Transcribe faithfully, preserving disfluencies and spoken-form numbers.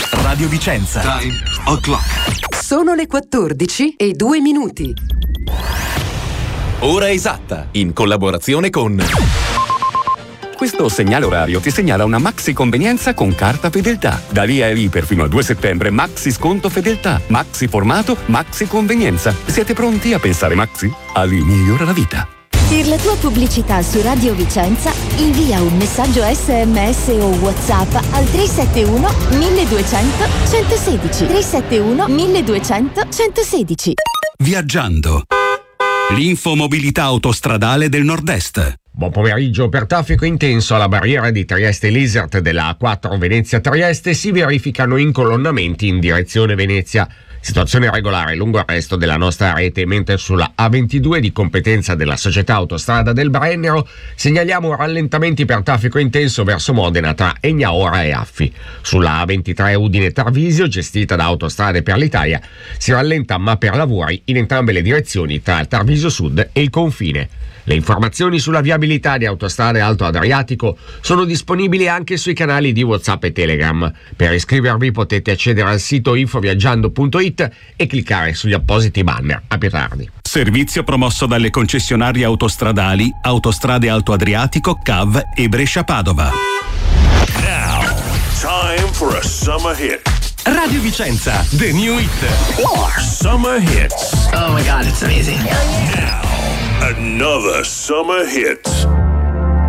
Radio Vicenza. Time o'clock. Sono le quattordici e due minuti. Ora esatta, in collaborazione con... Questo segnale orario ti segnala una maxi convenienza con carta fedeltà. Da lì a lì per fino al due settembre maxi sconto fedeltà, maxi formato, maxi convenienza. Siete pronti a pensare maxi? Ali migliora la vita. Per la tua pubblicità su Radio Vicenza invia un messaggio esse emme esse o WhatsApp al tre sette uno milleduecento centosedici tre sette uno milleduecento centosedici. Viaggiando. L'infomobilità autostradale del Nord-Est. Buon pomeriggio. Per traffico intenso alla barriera di Trieste-Lisert della A quattro Venezia-Trieste si verificano incolonnamenti in direzione Venezia. Situazione regolare lungo il resto della nostra rete, mentre sulla A ventidue di competenza della società Autostrada del Brennero segnaliamo rallentamenti per traffico intenso verso Modena tra Egnaora e Affi. Sulla A ventitré Udine-Tarvisio, gestita da Autostrade per l'Italia, si rallenta ma per lavori in entrambe le direzioni tra il Tarvisio Sud e il confine. Le informazioni sulla viabilità di Autostrade Alto Adriatico sono disponibili anche sui canali di WhatsApp e Telegram. Per iscrivervi potete accedere al sito infoviaggiando punto it e cliccare sugli appositi banner. A più tardi. Servizio promosso dalle concessionarie autostradali Autostrade Alto Adriatico, C A V e Brescia-Padova. Now, time for a summer hit. Radio Vicenza, the new hit. Summer hits. Oh my God, it's amazing. Now, another summer hit.